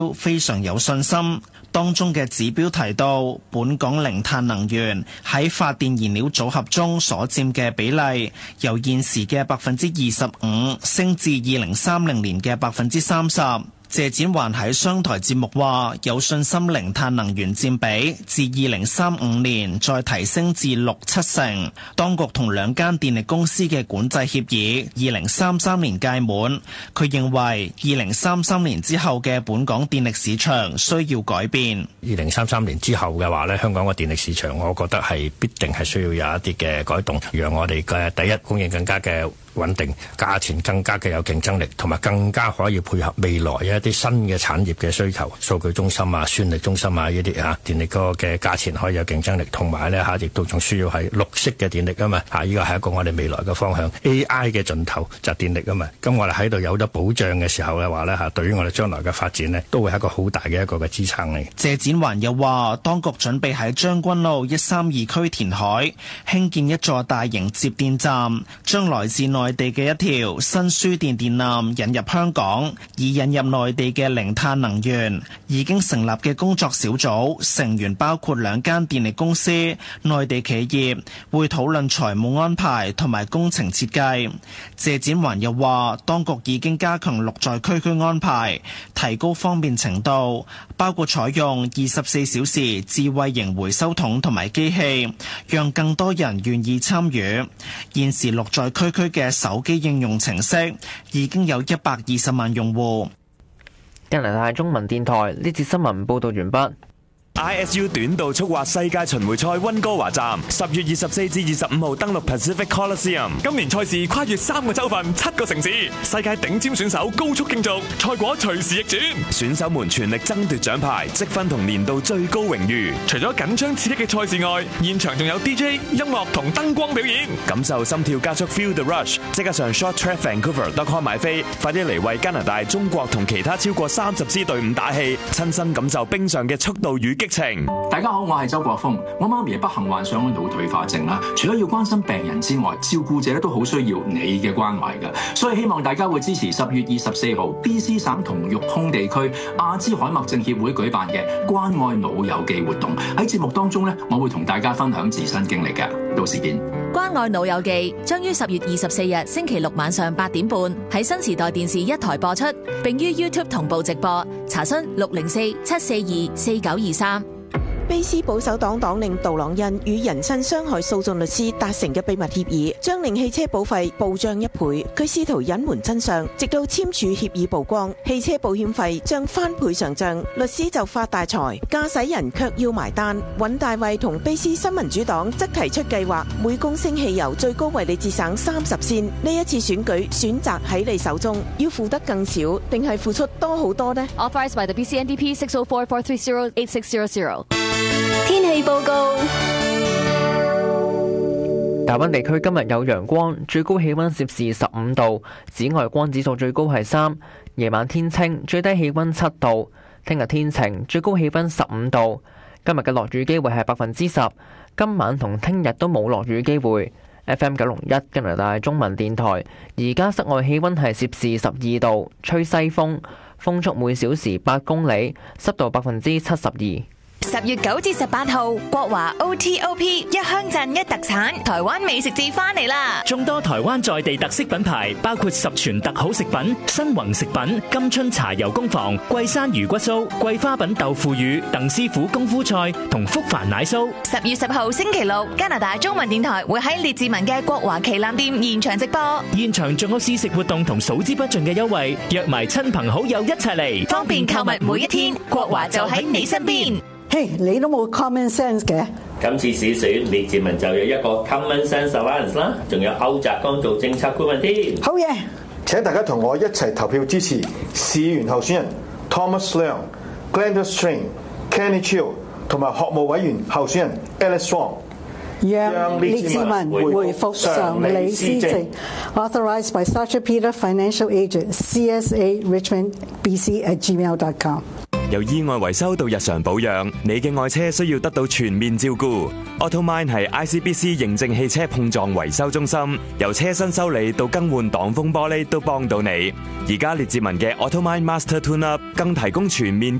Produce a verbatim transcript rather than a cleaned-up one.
非常有信心。當中嘅指標提到，本港零碳能源喺發電燃料組合中所佔嘅比例，由現時嘅百分之二十五升至二零三零年嘅百分之三十。謝展寰喺商台節目話，有信心零碳能源佔比至二零三五年再提升至六七成。當局同兩間電力公司嘅管制協議二零三三年屆滿，佢認為二零三三年之後嘅本港電力市場需要改變。 二零三三年之後嘅話咧，香港嘅電力市場我覺得係必定係需要有一啲嘅改動，讓我哋嘅第一供應更加嘅穩定，價錢更加嘅有競爭力，同埋更加可以配合未來一啲新嘅產業嘅需求，數據中心啊、算力中心啊呢啲啊，電力嗰個嘅價錢可以有競爭力，同埋咧嚇亦都仲需要係綠色嘅電力啊嘛嚇，呢個係一個我哋未來嘅方向。A I 嘅盡頭就係電力啊嘛，咁我哋喺度有得保障嘅時候嘅話咧嚇，對於我哋將來嘅發展呢，都會係一個好大嘅一個嘅支撐嚟。 謝展寰又話，當局準備喺將軍澳一三二區填海興建一座大型接電站，將來自內地嘅一條新輸電電纜引入香港，以引入內地嘅零碳能源。已經成立嘅工作小組成員包括兩間電力公司、內地企業，會討論財務安排同埋工程設計。謝展寰又話，當局已經加強綠在區區安排，提高方便程度，包括採用二十四小時智慧型回收桶同埋機器，讓更多人願意參與。現時綠在區區嘅手機應用程式已經有一百二十萬用戶。 加拿大中文電台呢節新聞報道完畢。 I S U 短道速滑世界巡迴賽溫哥華站，十月二十四至二十五號登陸 Pacific Coliseum。今年賽事跨越三個州份、七個城市，世界頂尖選手高速競逐，賽果隨時逆轉。選手們全力爭奪獎牌、積分同年度最高榮譽。除咗緊張刺激嘅賽事外，現場仲有 D J、音樂同燈光表演，感受心跳加速 ，Feel the Rush。即刻上 short track vancouver dot com 買飛，快啲嚟為加拿大、中國同其他超過三十支隊伍打氣，親身感受冰上嘅速度與激情。 大家好，我係周國峰。我媽咪不幸患上腦退化症啦，除咗要關心病人之外，照顧者咧都好需要你嘅關懷㗎。所以希望大家會支持十月二十四號 B C 省同育空地區阿茲海默症協會舉辦嘅關愛腦友記活動。喺節目當中咧，我會同大家分享自身經歷㗎。到時見。 關愛腦友記將於十月二十四日星期六晚上八點半喺新時代電視一台播出，並於 YouTube 同步直播。查詢六零四七四二四九二三。 卑斯保守黨黨領杜朗恩與人身傷害訴訟律師達成嘅秘密協議，將令汽車保費暴漲一倍。佢試圖隱瞞真相，直到簽署協議曝光，汽車保險費將翻倍上漲，律師就發大財，駕駛人卻要埋單。尹大衛同卑斯新民主黨則提出計劃，每公升汽油最高為你節省三十仙。呢一次選舉選擇喺你手中，要付得更少，定係付出多好多呢？ Authorized by the B C N D P six oh four four three zero eight six zero zero。天氣報告。 大灣地區今日有陽光，最高氣溫攝氏十五度，紫外光指數最高係三。夜晚天清，最低氣溫七度。聽日天晴，最高氣溫十五度。今日嘅落雨機會係百分之十。今晚同聽日都冇落雨機會。F M 九零一加拿大中文電台，而家室外氣溫係攝氏十二度，吹西風，風速每小時八公里，濕度百分之七十二。 十月九至十八號，國華 O T O P 一鄉鎮一特產台灣美食節翻嚟啦！ 眾多台灣在地特色品牌，包括十全特好食品、新宏食品、金春茶油工房、桂山魚骨酥、桂花品豆腐乳、鄧師傅功夫菜同福凡奶酥。 十月十號星期六，加拿大中文電台會喺列治文嘅國華旗艦店現場直播， 現場仲有試食活動同數之不盡嘅優惠，約埋親朋好友一齊嚟， 方便購物每一天。國華就喺你身邊。 嘿，你都冇 common sense 嘅。 今次市選列治文就有一個 common sense alliance 啦，仲有歐澤剛做政策顧問添。 好嘢！ 請大家同我一齊投票支持市員候選人 Thomas Leung、Glenda Strain、Kenny Chiu 同埋學務委員候選人 Alice Wong， 讓列治文回復常理施政。Authorized by Sacha Peter Financial Agent C S A Richmond B C at gmail dot com。 由意外維修到日常保養，你嘅愛車需要得到全面照顧。AutoMine 係 I C B C 認證汽車碰撞維修中心，由車身修理到更換擋風玻璃都幫到你。而家列治文嘅 AutoMine Master Tune Up 更提供全面